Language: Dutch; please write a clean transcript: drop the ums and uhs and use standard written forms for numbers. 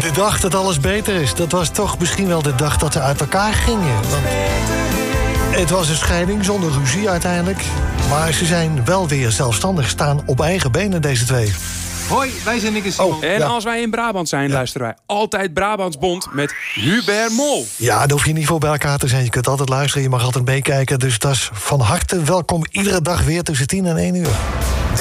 De dag dat alles beter is, dat was toch misschien wel de dag dat ze uit elkaar gingen. Want het was een scheiding zonder ruzie uiteindelijk. Maar ze zijn wel weer zelfstandig, staan op eigen benen, deze twee. Hoi, wij zijn Nick en Simon. En als wij in Brabant zijn, luisteren wij altijd Brabantsbond met Hubert Mol. Ja, daar hoef je niet voor bij elkaar te zijn. Je kunt altijd luisteren, je mag altijd meekijken. Dus dat is van harte welkom iedere dag weer tussen 10 en 1 uur.